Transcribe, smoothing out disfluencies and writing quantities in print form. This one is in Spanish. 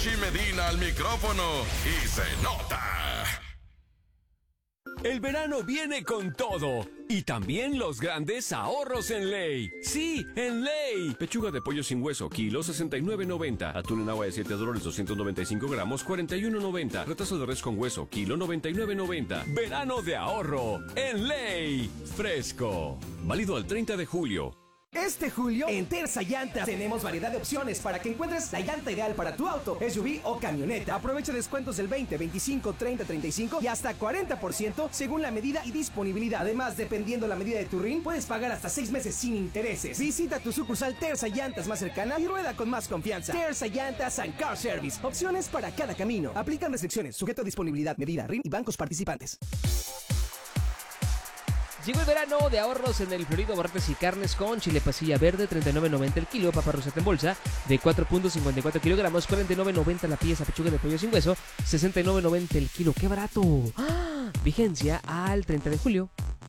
Yoshi Medina al micrófono y se nota. El verano viene con todo y también los grandes ahorros en Ley. Sí, en Ley. Pechuga de pollo sin hueso, kilo 69.90. Atún en agua de 7 dólares 295 gramos, 41.90. Retazo de res con hueso, kilo 99.90. Verano de ahorro en Ley. Fresco. Válido al 30 de julio. Este julio, en Terza Llantas, tenemos variedad de opciones para que encuentres la llanta ideal para tu auto, SUV o camioneta. Aprovecha descuentos del 20, 25, 30, 35 y hasta 40% según la medida y disponibilidad. Además, dependiendo la medida de tu RIN, puedes pagar hasta 6 meses sin intereses. Visita tu sucursal Terza Llantas más cercana y rueda con más confianza. Terza Llantas and Car Service. Opciones para cada camino. Aplican restricciones, sujeto a disponibilidad, medida, RIN y bancos participantes. Llegó el verano de ahorros en el Florido Barrotes y Carnes con chile pasilla verde, 39.90 el kilo, papa roseta en bolsa de 4.54 kilogramos, 49.90 la pieza, pechuga de pollo sin hueso, 69.90 el kilo. ¡Qué barato! ¡Ah! Vigencia al 30 de julio.